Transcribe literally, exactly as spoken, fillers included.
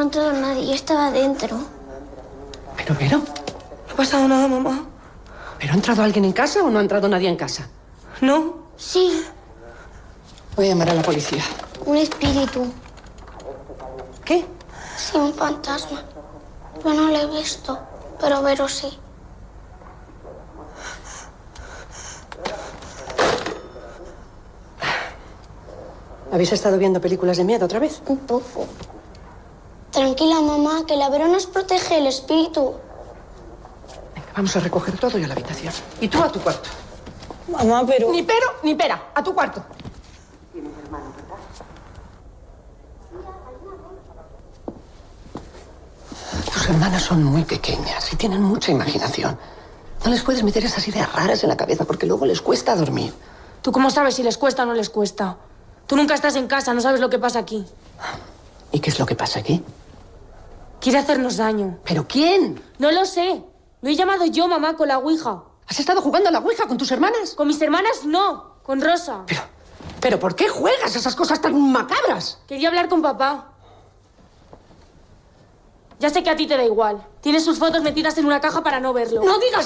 entrado nadie, yo estaba dentro. Pero, pero... No ha pasado nada, mamá. ¿Pero ha entrado alguien en casa o no ha entrado nadie en casa? ¿No? Sí, Voy a llamar a la policía. un espíritu. ¿Qué? Sí, un fantasma. Yo no lo he visto, pero Vero sí. ¿Habéis estado viendo películas de miedo otra vez? Un poco. Tranquila, mamá, que la Vero nos protege el espíritu. Venga, vamos a recoger todo y a la habitación. Y tú a tu cuarto. Mamá, pero... Ni pero ni pera, a tu cuarto. Tus hermanas son muy pequeñas y tienen mucha imaginación. No les puedes meter esas ideas raras en la cabeza porque luego les cuesta dormir. ¿Tú cómo sabes si les cuesta o no les cuesta? Tú nunca estás en casa, no sabes lo que pasa aquí. ¿Y qué es lo que pasa aquí? Quiere hacernos daño. ¿Pero quién? No lo sé. Lo he llamado yo, mamá, con la ouija. ¿Has estado jugando a la ouija con tus hermanas? Con mis hermanas, no. Con Rosa. Pero, pero ¿por qué juegas esas cosas tan macabras? Quería hablar con papá. Ya sé que a ti te da igual. Tienes sus fotos metidas en una caja para no verlo. ¡No digas